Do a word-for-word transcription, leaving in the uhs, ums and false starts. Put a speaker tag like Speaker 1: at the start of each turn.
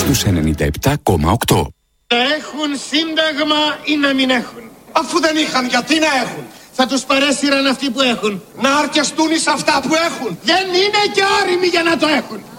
Speaker 1: στους ενενήντα επτά κόμμα οκτώ.
Speaker 2: Να έχουν σύνταγμα ή να μην έχουν.
Speaker 3: Αφού δεν είχαν, γιατί να έχουν?
Speaker 2: Θα τους παρέσυραν αυτοί που έχουν.
Speaker 3: Να αρκεστούν εις αυτά που έχουν.
Speaker 2: Δεν είναι και όριμοι για να το έχουν.